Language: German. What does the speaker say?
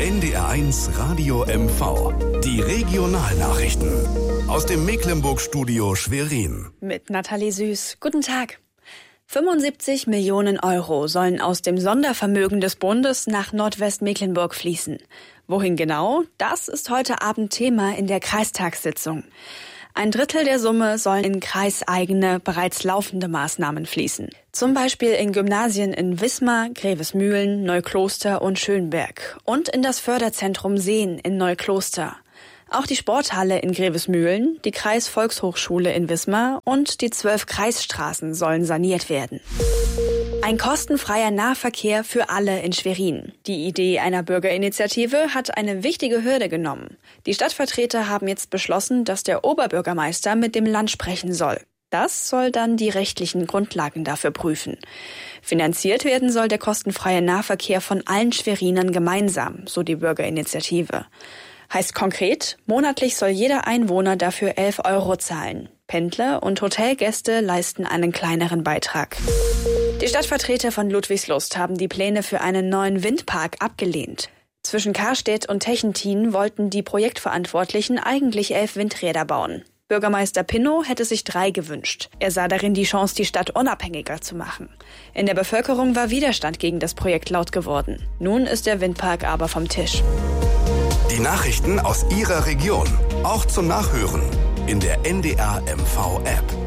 NDR1 Radio MV. Die Regionalnachrichten. Aus dem Mecklenburg-Studio Schwerin. Mit Nathalie Süß. Guten Tag. 75 Millionen Euro sollen aus dem Sondervermögen des Bundes nach Nordwestmecklenburg fließen. Wohin genau? Das ist heute Abend Thema in der Kreistagssitzung. 1/3 der Summe sollen in kreiseigene, bereits laufende Maßnahmen fließen. Zum Beispiel in Gymnasien in Wismar, Grevesmühlen, Neukloster und Schönberg. Und in das Förderzentrum Seen in Neukloster. Auch die Sporthalle in Grevesmühlen, die Kreisvolkshochschule in Wismar und die 12 Kreisstraßen sollen saniert werden. Ein kostenfreier Nahverkehr für alle in Schwerin. Die Idee einer Bürgerinitiative hat eine wichtige Hürde genommen. Die Stadtvertreter haben jetzt beschlossen, dass der Oberbürgermeister mit dem Land sprechen soll. Das soll dann die rechtlichen Grundlagen dafür prüfen. Finanziert werden soll der kostenfreie Nahverkehr von allen Schwerinern gemeinsam, so die Bürgerinitiative. Heißt konkret, monatlich soll jeder Einwohner dafür 11 Euro zahlen. Pendler und Hotelgäste leisten einen kleineren Beitrag. Die Stadtvertreter von Ludwigslust haben die Pläne für einen neuen Windpark abgelehnt. Zwischen Karstedt und Techentin wollten die Projektverantwortlichen eigentlich 11 Windräder bauen. Bürgermeister Pinnow hätte sich 3 gewünscht. Er sah darin die Chance, die Stadt unabhängiger zu machen. In der Bevölkerung war Widerstand gegen das Projekt laut geworden. Nun ist der Windpark aber vom Tisch. Die Nachrichten aus Ihrer Region, auch zum Nachhören in der NDR MV App.